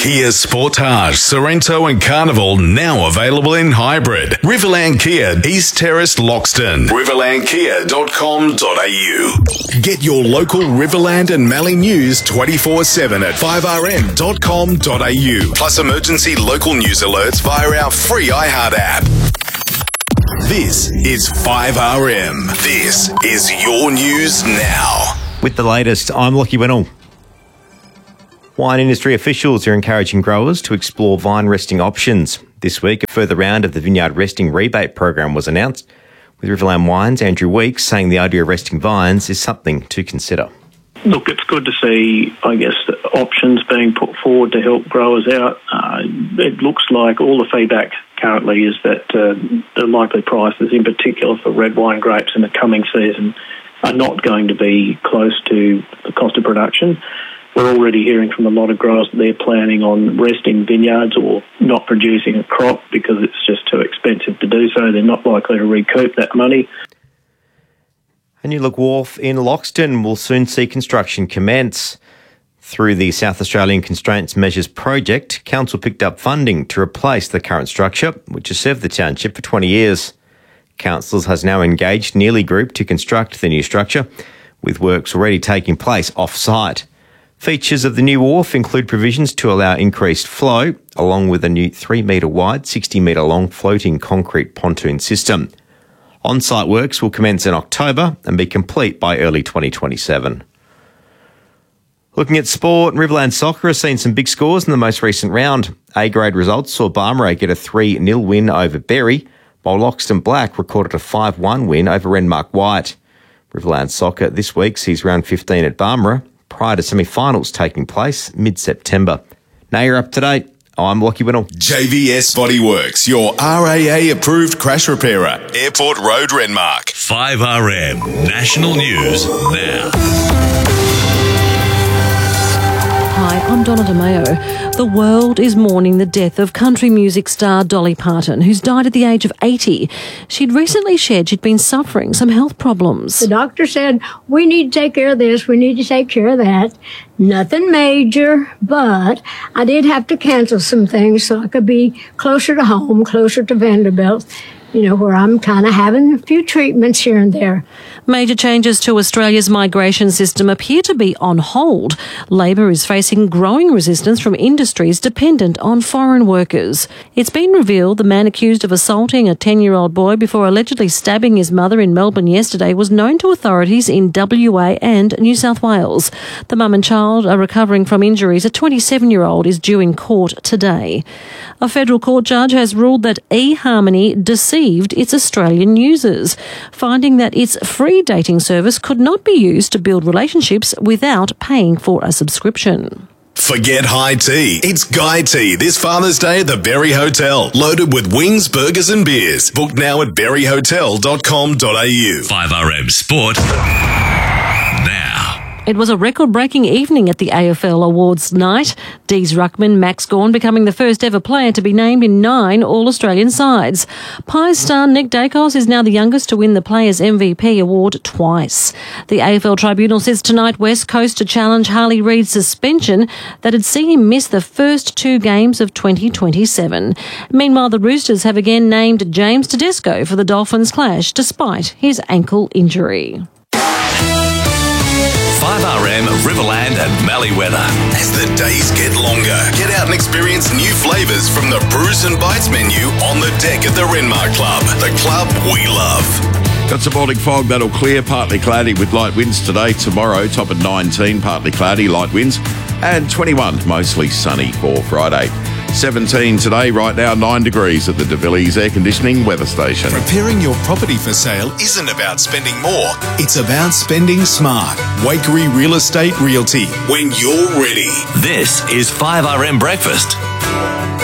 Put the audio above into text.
Kia Sportage, Sorrento and Carnival now available in hybrid. Riverland Kia, East Terrace, Loxton. riverlandkia.com.au. Get your local Riverland and Mallee news 24/7 at 5rm.com.au. Plus emergency local news alerts via our free iHeart app. This is 5RM. This is your news now. With the latest, I'm Lockie Winnell. Wine industry officials are encouraging growers to explore vine resting options. This week, a further round of the Vineyard Resting Rebate Program was announced, with Riverland Wine's Andrew Weeks saying the idea of resting vines is something to consider. Look, it's good to see, I guess, the options being put forward to help growers out. It looks like all the feedback currently is that the likely prices, in particular for red wine grapes in the coming season, are not going to be close to the cost of production. We're already hearing from a lot of growers that they're planning on resting vineyards or not producing a crop because it's just too expensive to do so. They're not likely to recoup that money. A new look wharf in Loxton will soon see construction commence. Through the South Australian Constraints Measures project, Council picked up funding to replace the current structure, which has served the township for 20 years. Council has now engaged Neely Group to construct the new structure, with works already taking place off-site. Features of the new wharf include provisions to allow increased flow, along with a new 3-metre wide, 60-metre long floating concrete pontoon system. On-site works will commence in October and be complete by early 2027. Looking at sport, Riverland Soccer has seen some big scores in the most recent round. A-grade results saw Barmera get a 3-0 win over Berry, while Loxton Black recorded a 5-1 win over Renmark White. Riverland Soccer this week sees round 15 at Barmera, prior to semi-finals taking place mid-September. Now you're up to date. I'm Lockie Winnell. JVS Bodyworks, your RAA-approved crash repairer. Airport Road, Renmark. 5RM National News now. Hi, I'm Donna DeMeo. The world is mourning the death of country music star Dolly Parton, who's died at the age of 80. She'd recently shared she'd been suffering some health problems. The doctor said, we need to take care of this, we need to take care of that. Nothing major, but I did have to cancel some things so I could be closer to home, closer to Vanderbilt, where I'm kind of having a few treatments here and there. Major changes to Australia's migration system appear to be on hold. Labor is facing growing resistance from industries dependent on foreign workers. It's been revealed the man accused of assaulting a 10-year-old boy before allegedly stabbing his mother in Melbourne yesterday was known to authorities in WA and New South Wales. The mum and child are recovering from injuries. A 27-year-old is due in court today. A federal court judge has ruled that eHarmony deceived its Australian users, finding that its free dating service could not be used to build relationships without paying for a subscription. Forget high tea. It's Guy Tea this Father's Day at the Berry Hotel. Loaded with wings, burgers and beers. Book now at berryhotel.com.au. 5RM Sport now. It was a record-breaking evening at the AFL Awards night. Dees Ruckman, Max Gawn becoming the first ever player to be named in 9 All-Australian sides. Pies star Nick Dacos is now the youngest to win the Players' MVP award twice. The AFL Tribunal says tonight West Coast to challenge Harley Reid's suspension that had seen him miss the first 2 games of 2027. Meanwhile, the Roosters have again named James Tedesco for the Dolphins clash despite his ankle injury. 5RM Riverland and Mallee weather. As the days get longer, get out and experience new flavours from the Brews and Bites menu on the deck at the Renmark Club. The club we love. Got some Baltic fog that'll clear, partly cloudy with light winds today. Tomorrow, top at 19, partly cloudy, light winds. And 21, mostly sunny for Friday. 17 today, right now 9 degrees at the De Villiers Air Conditioning Weather Station. Preparing your property for sale isn't about spending more, it's about spending smart. Wakery Real Estate Realty, when you're ready. This is 5RM Breakfast.